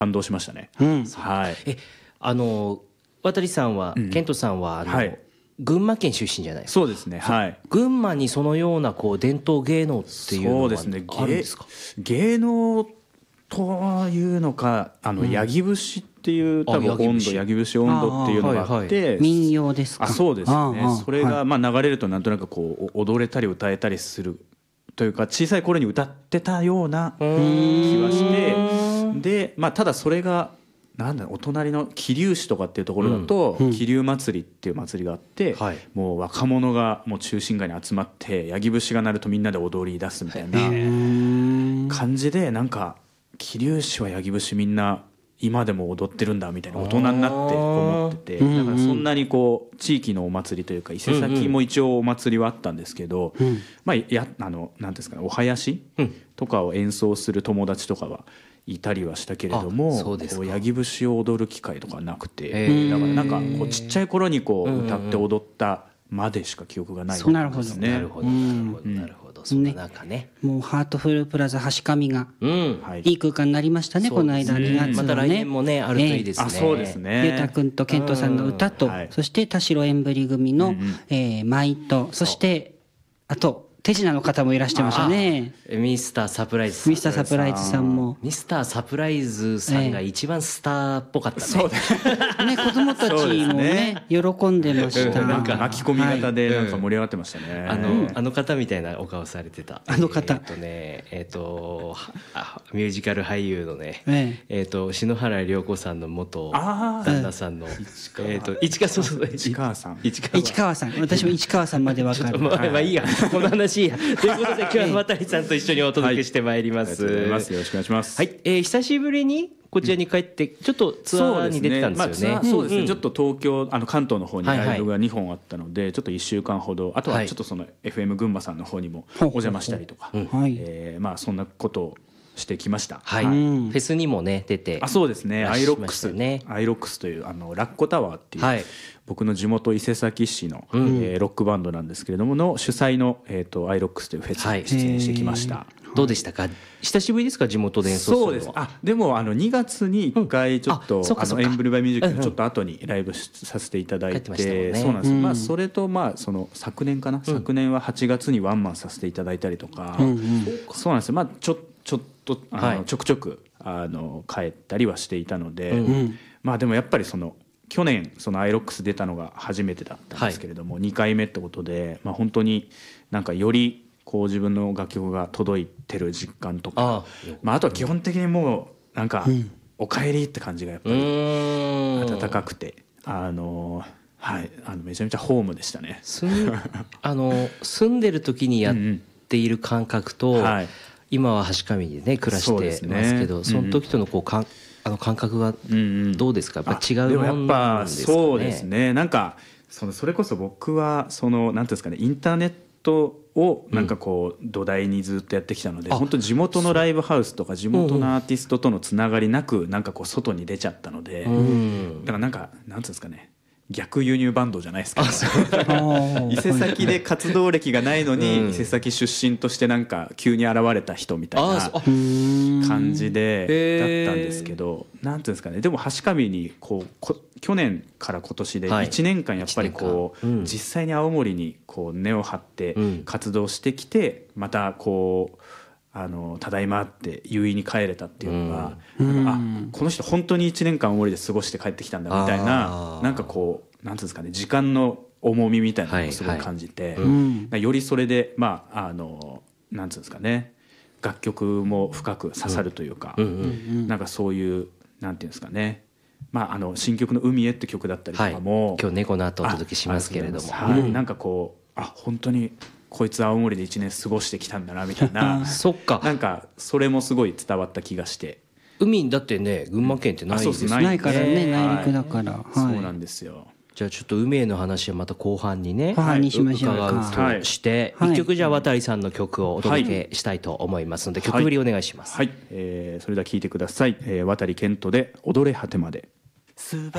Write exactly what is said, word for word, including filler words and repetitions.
感動しましたね。 うん、 はい。 えあの渡さんは、うん、ケントさんはあの、はい、群馬県出身じゃないですか。 そうですね、はい。 群馬にそのようなこう伝統芸能っていうのはあるんですか。 芸能というのか、あの、うん、八木節っていう多分温度、八木節温度っていうのがあって、はいはい、 民謡ですか。 あ、そうですね。それがまあ流れるとなんとなくこう踊れたり歌えたりするというか、小さい頃に歌ってたような気はして、で、まあただそれがなんだろう、お隣の桐生市とかっていうところだと、うん、桐生祭りっていう祭りがあって、はい、もう若者がもう中心街に集まって八木節が鳴るとみんなで踊り出すみたいな感じで、なんか桐生市は八木節みんな今でも踊ってるんだみたいな大人になって思ってて、だからそんなにこう地域のお祭りというか伊勢崎も一応お祭りはあったんですけど、うんうん、まあやあのなんですかね、お囃子とかを演奏する友達とかはいたりはしたけれども、こう八木節を踊る機会とかなくて、だからなんかこうちっちゃい頃にこう歌って踊ったまでしか記憶がないですね。 なるほどなるほどなるほどなるほど、そんななんかね、 もうハートフルプラザ橋上がいい空間になりましたね、この間にがつのね。 また来年もねあるといいですね。 あ、そうですね。 ゆうたくんとケントさんの歌と、そして田代エンブリ組の舞と、そしてあと手品の方もいらしてましたね。 ミスターサプライズさん。 ミスターサプライズさんも。 ミスターサプライズさんが一番スターっぽかったね。 そうだね。子供たちもね、喜んでました。 なんか巻き込み型でなんか盛り上がってましたね。 あの、あの方みたいなお顔されてた。 あの方。 えっとね、えっと、ミュージカル俳優のね、えっと、篠原涼子さんの元旦那さんの、えっと、市川さん。 市川さん。 市川さん。私も市川さんまでわかる。 まあいいや、この話。ということで今日は渡さんと一緒にお届けしてまいります。 はい、ありがとうございます。よろしくお願いします。 はい、えー、久しぶりにこちらに帰ってちょっとツアーに出てたんですよね。 そうですね。ちょっと東京、あの関東の方にライブがにほんあったので、ちょっといっしゅうかんほど、あとはちょっとその エフエム 群馬さんの方にもお邪魔したりとか、えー、まあそんなことをしてきました。 はい。フェスにもね出て、 あ、そうですね。アイロックスね、アイロックスというあのラッコタワーっていう、はい、僕の地元伊勢崎市の、うん、えー、ロックバンドなんですけれどもの主催のえっ、ー、とアイロックスというフェスに出演してきました。はい、 どうでしたか。久しぶりですか、地元で演奏するのは。 そうです。あ、でもあのにがつにいっかいちょっと、うん、ああのエンブリバイミュージックのちょっと後にライブさせていただいて、ね、そうなんですよ。うん、まあそれとまあその昨年かな、うん、昨年ははちがつにワンマンさせていただいたりとか、うんうん、そうなんですよ。まあちょちょっとあの、はい、ちょくちょくあの帰ったりはしていたので、うん、まあでもやっぱりその去年そのアイロックス出たのが初めてだったんですけれども、はい、にかいめってことで、まあ本当になんかよりこう自分の楽曲が届いてる実感とか、あ, まあ、あとは基本的にもうなんかおかえりって感じがやっぱり温かくて、あのはい、あのめちゃめちゃホームでしたね。 すんあの住んでる時にやっている感覚と、うんうん、はい、今は橋上でね暮らしてますけど、 そ,、ね、その時とのこうかんあの感覚はどうですか。やっぱ違うもんなんですかね。 そうですね。なんかそのそれこそ僕はそのなんていうんですかね、インターネットをなんかこう土台にずっとやってきたので、うん、本当地元のライブハウスとか地元のアーティストとのつながりなくなんかこう外に出ちゃったので、うん、だからなんかなんていうんですかね、逆輸入バンドじゃないですか。伊勢崎で活動歴がないのに、うん、伊勢崎出身としてなんか急に現れた人みたいな感じでだったんですけど、なんていうんですかね、でも橋上にこうこ去年から今年でいちねんかんやっぱりこう、はい、うん、実際に青森にこう根を張って活動してきて、またこうあのただいまって優位に帰れたっていうのが、うん、なんか、あ、この人本当にいちねんかん青森で過ごして帰ってきたんだみたいな、なんかこうなんていうんですかね、時間の重みみたいなのをすごい感じて、はいはい、よりそれでまああのなんていうんですかね、楽曲も深く刺さるというか、うんうんうん、なんかそういうなんていうんですかね、まあ、あの新曲の「海へ」って曲だったりとかも、 はい、今日ねこの後お届けしますけれども、 はい、うん、なんかこう、あ、本当にこいつ青森でいちねん過ごしてきたんだなみたいなそっか、 なんかそれもすごい伝わった気がして。 海だってね群馬県ってないですね、ないからね、内陸だから、はい、 そうなんですよ。 じゃあちょっと海への話はまた後半にね、 後半にしましょうか、 伺うとして、はい、いっきょくじゃあ渡さんの曲をお届けしたいと思いますので、はい、曲振りお願いします。 はい、はい、えー、それでは聴いてください、えー、渡健人で踊れ果てまで。